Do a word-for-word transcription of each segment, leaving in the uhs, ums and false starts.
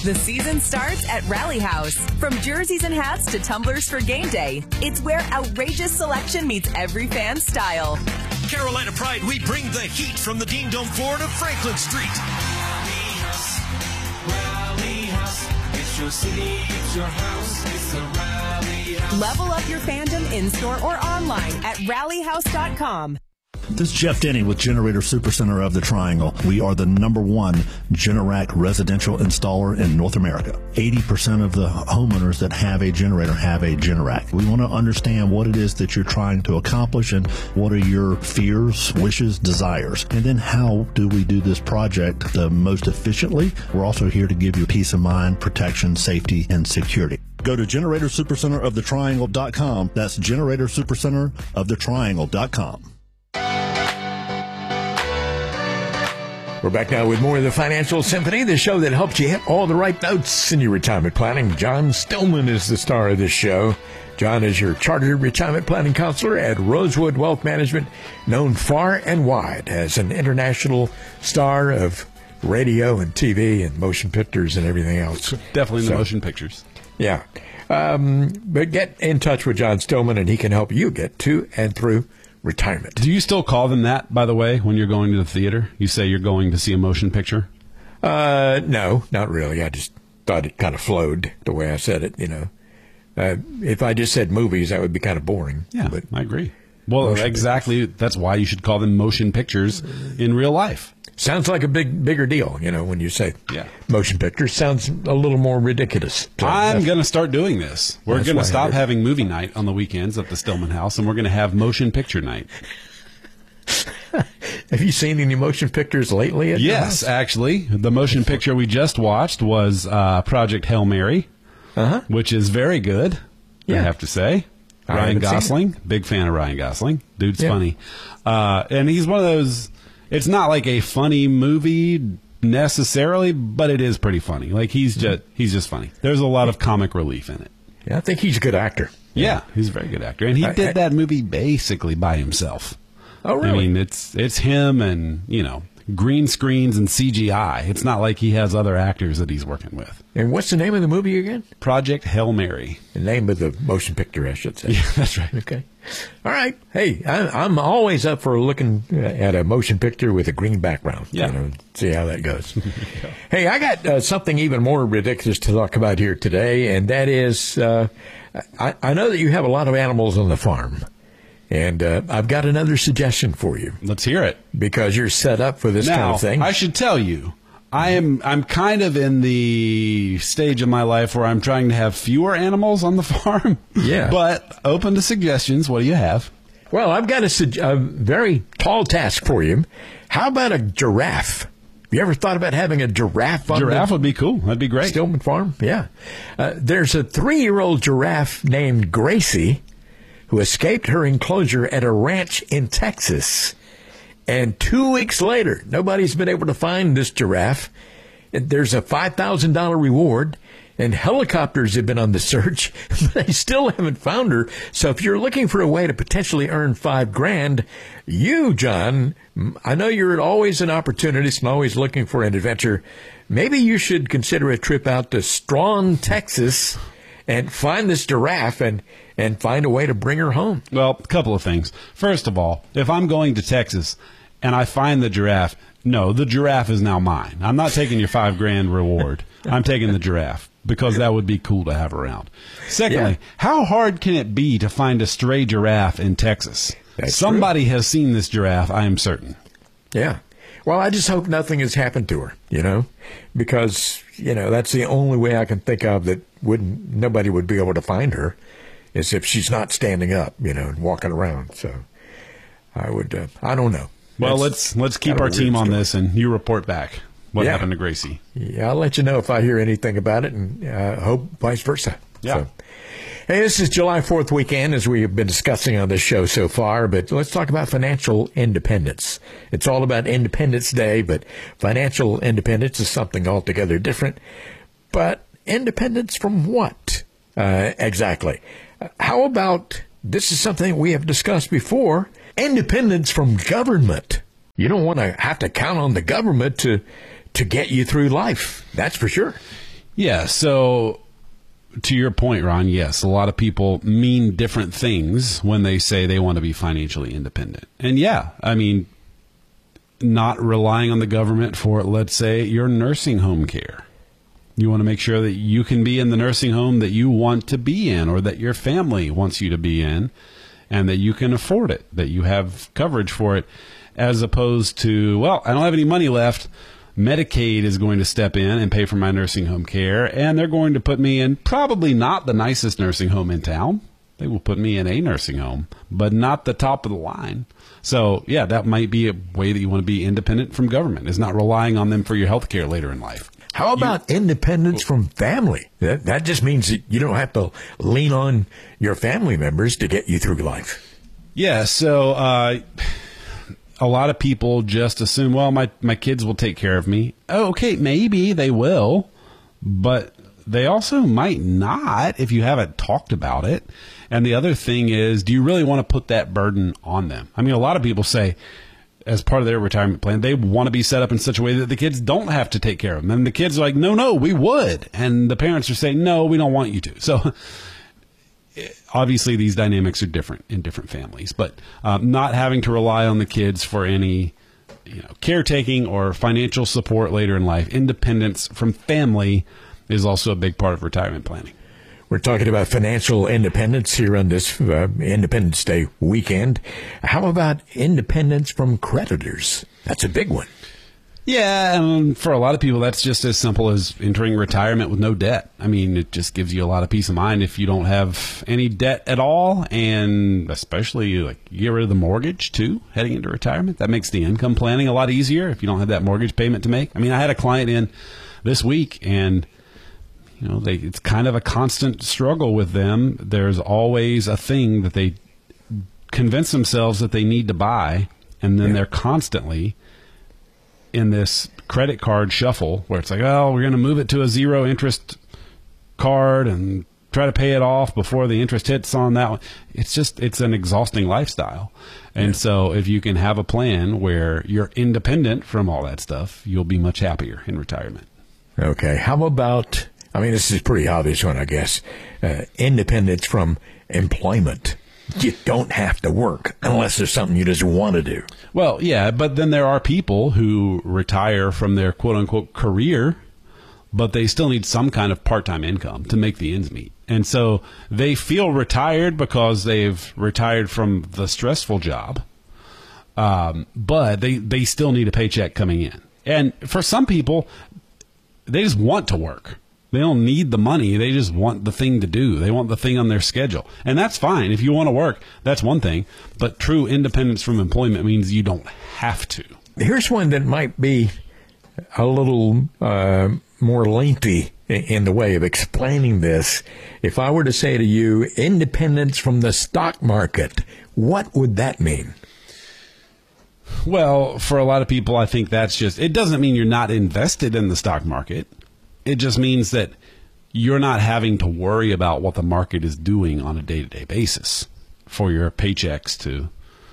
The season starts at Rally House. From jerseys and hats to tumblers for game day, it's where outrageous selection meets every fan's style. Carolina Pride, we bring the heat from the Dean Dome floor to Franklin Street. Rally House, Rally House, it's your city, it's your house, it's the Rally House. Level up your fandom in-store or online at rally house dot com. This is Jeff Denny with Generator Supercenter of the Triangle. We are the number one Generac residential installer in North America. eighty percent of the homeowners that have a generator have a Generac. We want to understand what it is that you're trying to accomplish and what are your fears, wishes, desires. And then how do we do this project the most efficiently? We're also here to give you peace of mind, protection, safety, and security. Go to generator supercenter of the triangle dot com. That's generator supercenter of the triangle dot com. We're back now with more of the Financial Symphony, the show that helps you hit all the right notes in your retirement planning. John Stillman is the star of this show. John is your chartered retirement planning counselor at Rosewood Wealth Management, known far and wide as an international star of radio and T V and motion pictures and everything else. Definitely in the So, motion pictures. Yeah. Um, but get in touch with John Stillman, and he can help you get to and through retirement. Do you still call them that, by the way, when you're going to the theater? You say you're going to see a motion picture? Uh, no, not really. I just thought it kind of flowed the way I said it, you know. Uh, if I just said movies, that would be kind of boring. Yeah, but I agree. Well, motion exactly. pictures. That's why you should call them motion pictures in real life. Sounds like a big, bigger deal, you know, when you say Yeah. motion pictures. Sounds a little more ridiculous. So I'm that's- going to start doing this. We're That's going why to I stop heard. having movie night on the weekends at the Stillman House, and we're going to have motion picture night. Have you seen any motion pictures lately? At your Yes, house? actually. The motion picture we just watched was uh, Project Hail Mary, Uh-huh. which is very good, I Yeah. have to say. I Ryan haven't seen Gosling, big fan of Ryan Gosling. Dude's Yeah. funny. Uh, and he's one of those, it's not like a funny movie necessarily, but it is pretty funny. Like he's just, he's just funny. There's a lot of comic relief in it. Yeah, I think he's a good actor. Yeah, he's a very good actor. And he I- did I- that movie basically by himself. Oh, really? I mean, it's it's him and, you know, green screens and C G I. It's not like he has other actors that he's working with. And what's the name of the movie again? Project Hail Mary. The name of the motion picture, I should say. Yeah, that's right. Okay. All right. Hey, I, I'm always up for looking at a motion picture with a green background. Yeah. You know, see how that goes. Hey, I got uh, something even more ridiculous to talk about here today, and that is uh, I, I know that you have a lot of animals on the farm, and uh, I've got another suggestion for you Let's hear it. because you're set up for this now, kind of thing. I should tell you, I am I'm kind of in the stage of my life where I'm trying to have fewer animals on the farm. Yeah. But open to suggestions. What do you have? Well, I've got a, sug- a very tall task for you. How about a giraffe? You ever thought about having a giraffe on Giraffe the would be cool. That'd be great. Stillman Farm? Yeah. Uh, there's a three-year-old giraffe named Gracie who escaped her enclosure at a ranch in Texas. And two weeks later, nobody's been able to find this giraffe. There's a five thousand dollars reward, and helicopters have been on the search, but they still haven't found her. So if you're looking for a way to potentially earn five grand, you, John, I know you're always an opportunist and always looking for an adventure. Maybe you should consider a trip out to Strong, Texas, and find this giraffe and, and find a way to bring her home. Well, a couple of things. First of all, if I'm going to Texas and I find the giraffe, no, the giraffe is now mine. I'm not taking your five grand reward. I'm taking the giraffe because that would be cool to have around. Secondly, Yeah. how hard can it be to find a stray giraffe in Texas? That's Somebody has seen this giraffe, I am certain. Yeah. Well, I just hope nothing has happened to her, you know, because, you know, that's the only way I can think of that wouldn't, nobody would be able to find her is if she's not standing up, you know, and walking around. So I would, uh, I don't know. Well, That's let's let's keep kind of our a team weird on story. this, and you report back what Yeah. happened to Gracie. Yeah, I'll let you know if I hear anything about it, and uh, hope vice versa. Yeah. So, hey, this is July fourth weekend, as we have been discussing on this show so far, but let's talk about financial independence. It's all about Independence Day, but financial independence is something altogether different. But independence from what uh, exactly? How about, this is something we have discussed before, independence from government. You don't want to have to count on the government to to get you through life. That's for sure. Yeah, so to your point, Ron, yes, a lot of people mean different things when they say they want to be financially independent. And yeah, I mean, not relying on the government for, let's say, your nursing home care. You want to make sure that you can be in the nursing home that you want to be in or that your family wants you to be in and that you can afford it, that you have coverage for it, as opposed to, well, I don't have any money left. Medicaid is going to step in and pay for my nursing home care, and they're going to put me in probably not the nicest nursing home in town. They will put me in a nursing home, but not the top of the line. So, yeah, that might be a way that you want to be independent from government, is not relying on them for your health care later in life. How about you, independence from family? That, that just means that you don't have to lean on your family members to get you through life. Yeah, so uh, a lot of people just assume, well, my, my kids will take care of me. Oh, okay, maybe they will, but they also might not if you haven't talked about it. And the other thing is, do you really want to put that burden on them? I mean, a lot of people say, as part of their retirement plan, they want to be set up in such a way that the kids don't have to take care of them. And the kids are like, no, no, we would. And the parents are saying, no, we don't want you to. So obviously these dynamics are different in different families. But um, not having to rely on the kids for any you know, caretaking or financial support later in life, independence from family is also a big part of retirement planning. We're talking about financial independence here on this uh, Independence Day weekend. How about independence from creditors? That's a big one. Yeah, and for a lot of people, that's just as simple as entering retirement with no debt. I mean, it just gives you a lot of peace of mind if you don't have any debt at all, and especially like you get rid of the mortgage too, heading into retirement. That makes the income planning a lot easier if you don't have that mortgage payment to make. I mean, I had a client in this week, and you know, they, it's kind of a constant struggle with them. There's always a thing that they convince themselves that they need to buy, and then yeah. they're constantly in this credit card shuffle where it's like, oh, we're going to move it to a zero interest card and try to pay it off before the interest hits on that one. It's just, it's an exhausting lifestyle. And yeah. so if you can have a plan where you're independent from all that stuff, you'll be much happier in retirement. Okay. How about, I mean, this is a pretty obvious one, I guess. Uh, independence from employment. You don't have to work unless there's something you just want to do. Well, yeah, but then there are people who retire from their quote-unquote career, but they still need some kind of part-time income to make the ends meet. And so they feel retired because they've retired from the stressful job, um, but they, they still need a paycheck coming in. And for some people, they just want to work. They don't need the money. They just want the thing to do. They want the thing on their schedule. And that's fine. If you want to work, that's one thing. But true independence from employment means you don't have to. Here's one that might be a little uh, more lengthy in the way of explaining this. If I were to say to you, independence from the stock market, what would that mean? Well, for a lot of people, I think that's just, it doesn't mean you're not invested in the stock market. It just means that you're not having to worry about what the market is doing on a day-to-day basis for your paychecks to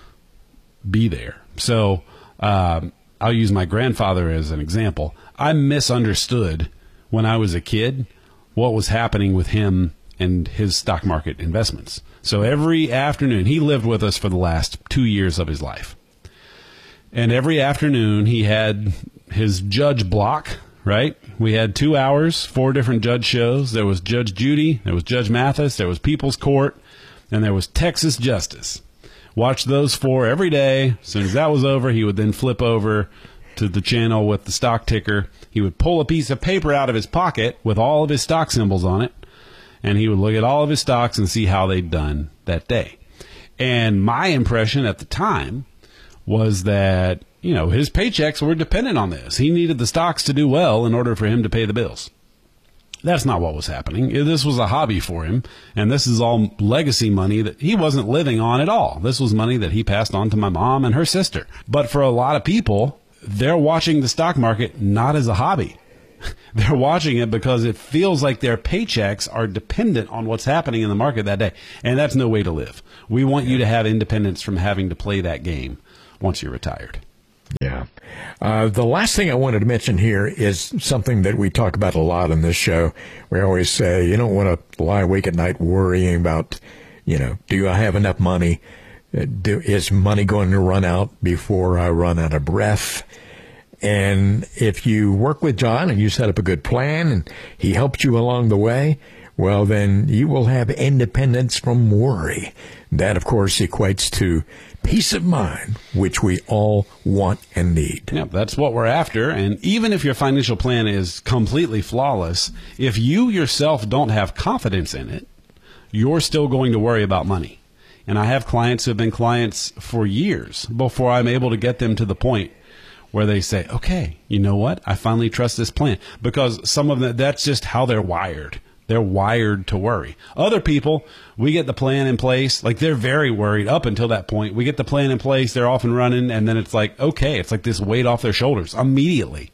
be there. So um, I'll use my grandfather as an example. I misunderstood when I was a kid what was happening with him and his stock market investments. So every afternoon, he lived with us for the last two years of his life. And every afternoon, he had his judge block. Right? We had two hours, four different judge shows. There was Judge Judy, there was Judge Mathis, there was People's Court, and there was Texas Justice. Watch those four every day. As soon as that was over, he would then flip over to the channel with the stock ticker. He would pull a piece of paper out of his pocket with all of his stock symbols on it, and he would look at all of his stocks and see how they'd done that day. And my impression at the time was that, you know, his paychecks were dependent on this. He needed the stocks to do well in order for him to pay the bills. That's not what was happening. This was a hobby for him, and this is all legacy money that he wasn't living on at all. This was money that he passed on to my mom and her sister. But for a lot of people, they're watching the stock market not as a hobby. They're watching it because it feels like their paychecks are dependent on what's happening in the market that day, and that's no way to live. We want you to have independence from having to play that game once you're retired. Yeah. Uh, the last thing I wanted to mention here is something that we talk about a lot on this show. We always say you don't want to lie awake at night worrying about, you know, do I have enough money? Uh, do, is money going to run out before I run out of breath? And if you work with John and you set up a good plan and he helps you along the way, well, then you will have independence from worry. That, of course, equates to peace of mind, which we all want and need. Yeah, that's what we're after. And even if your financial plan is completely flawless, if you yourself don't have confidence in it, you're still going to worry about money. And I have clients who have been clients for years before I'm able to get them to the point where they say, okay, you know what? I finally trust this plan. Because some of them, that's just how they're wired. They're wired to worry. Other people, we get the plan in place. Like, they're very worried up until that point. We get the plan in place. They're off and running. And then it's like, okay, it's like this weight off their shoulders immediately.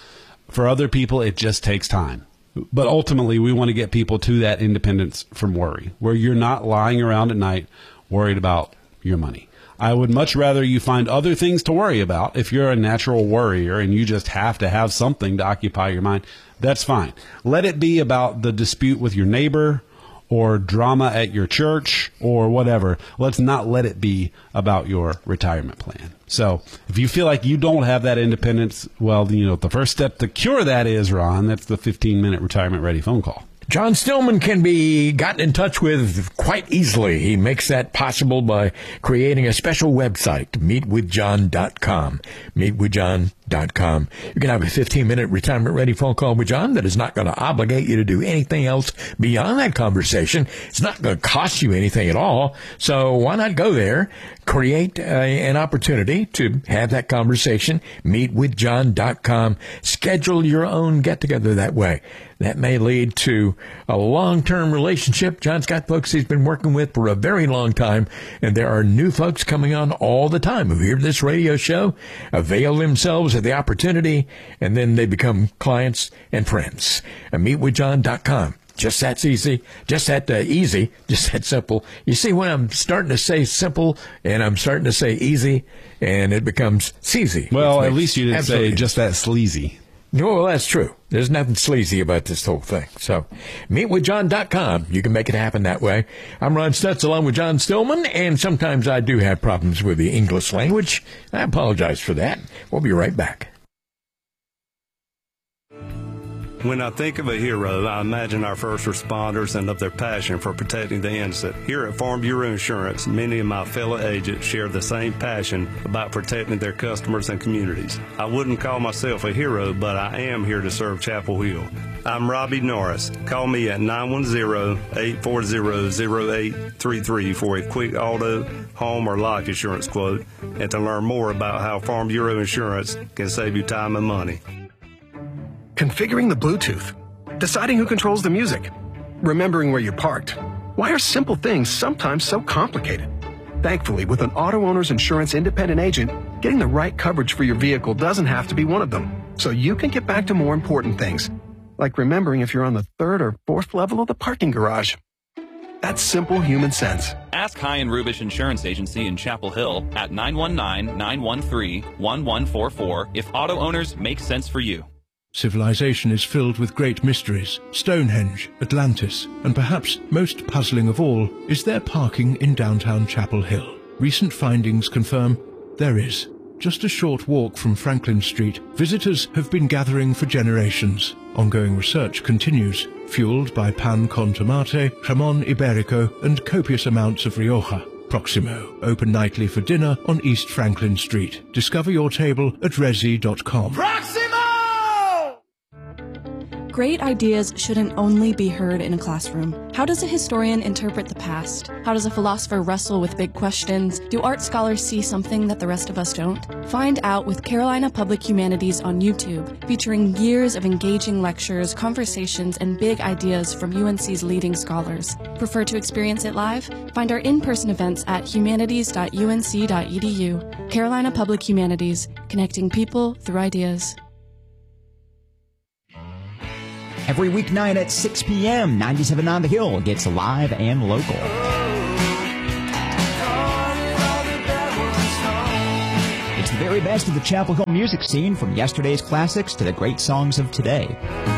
For other people, it just takes time. But ultimately, we want to get people to that independence from worry, where you're not lying around at night worried about your money. I would much rather you find other things to worry about. If you're a natural worrier and you just have to have something to occupy your mind, that's fine. Let it be about the dispute with your neighbor or drama at your church or whatever. Let's not let it be about your retirement plan. So if you feel like you don't have that independence, well, you know, the first step to cure that is, Ron, that's the fifteen-minute retirement-ready phone call. John Stillman can be gotten in touch with quite easily. He makes that possible by creating a special website, meet with john dot com. meet with john dot com. You can have a fifteen-minute retirement-ready phone call with John that is not going to obligate you to do anything else beyond that conversation. It's not going to cost you anything at all. So why not go there, create uh, an opportunity to have that conversation, meet with john dot com. Schedule your own get-together that way. That may lead to a long-term relationship. John's got folks he's been working with for a very long time, and there are new folks coming on all the time who hear this radio show, avail themselves of the opportunity, and then they become clients and friends. Uh, meet with john dot com. Just that's easy. Just that uh, easy. Just that simple. You see, when I'm starting to say simple and I'm starting to say easy, and it becomes sleazy. Well, at least you didn't say just that sleazy. No, well, that's true. There's nothing sleazy about this whole thing. So, meet with john dot com. You can make it happen that way. I'm Ron Stutz along with John Stillman, and sometimes I do have problems with the English language. I apologize for that. We'll be right back. When I think of a hero, I imagine our first responders and of their passion for protecting the innocent. Here at Farm Bureau Insurance, many of my fellow agents share the same passion about protecting their customers and communities. I wouldn't call myself a hero, but I am here to serve Chapel Hill. I'm Robbie Norris. Call me at nine one zero, eight four zero, zero eight three three for a quick auto, home, or life insurance quote, and to learn more about how Farm Bureau Insurance can save you time and money. Configuring the Bluetooth, deciding who controls the music, remembering where you're parked. Why are simple things sometimes so complicated? Thankfully, with an Auto Owners Insurance independent agent, getting the right coverage for your vehicle doesn't have to be one of them. So you can get back to more important things, like remembering if you're on the third or fourth level of the parking garage. That's simple human sense. Ask High and Rubish Insurance Agency in Chapel Hill at nine one nine, nine one three, one one four four if auto owners make sense for you. Civilization is filled with great mysteries. Stonehenge, Atlantis, and perhaps most puzzling of all is there parking in downtown Chapel Hill. Recent findings confirm there is. Just a short walk from Franklin Street, visitors have been gathering for generations. Ongoing research continues, fueled by Pan con Tomate, Jamón Ibérico, and copious amounts of Rioja. Proximo, open nightly for dinner on East Franklin Street. Discover your table at resi dot com. Proximo! Great ideas shouldn't only be heard in a classroom. How does a historian interpret the past? How does a philosopher wrestle with big questions? Do art scholars see something that the rest of us don't? Find out with Carolina Public Humanities on YouTube, featuring years of engaging lectures, conversations, and big ideas from U N C's leading scholars. Prefer to experience it live? Find our in-person events at humanities dot u n c dot e d u. Carolina Public Humanities, connecting people through ideas. Every weeknight at six p.m., ninety-seven on the Hill gets live and local. It's the very best of the Chapel Hill music scene, from yesterday's classics to the great songs of today.